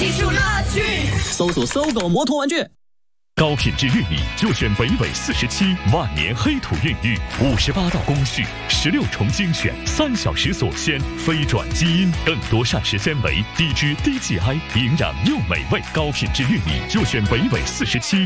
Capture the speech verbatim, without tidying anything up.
艺术乐趣。 搜索搜狗摩托玩具。 高品质玉米就选北纬四十七万年黑土孕育，五十八道工序，十六重精选，三小时锁鲜，非转基因，更多膳食纤维，低脂低 G I， 营养又美味。高品质玉米就选北纬四十七